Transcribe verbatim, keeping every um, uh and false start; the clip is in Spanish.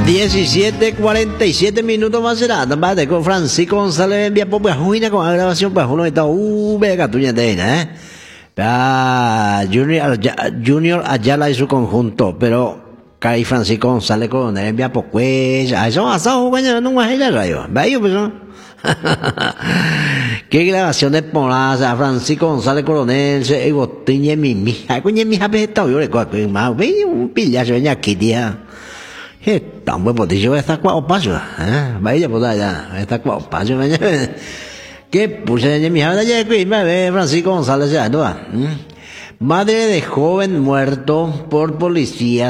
diecisiete cuarenta y siete minutos más será. Tambate con Francisco González envía por juina con la grabación para uno de esta U Vega tuya de eh. Junior Junior Ayala y su conjunto, pero Cari Francisco González con envía por cuella. Eso ha estado jugando no más ella rayo. Vaya pues no. Qué grabación de Polaza, Francisco González Coronel, se ego tiñe mi mi. Ay coñe mi ha petado yo le coa que más. Ve un pillazo venía aquí tía. Tan buen potillo está cuatro pasos, ¿eh? Vaya por allá, está cuatro pasos, ¿qué puse de mi hija de allá? Francisco González, ya, ¿no? Madre de joven muerto por policía.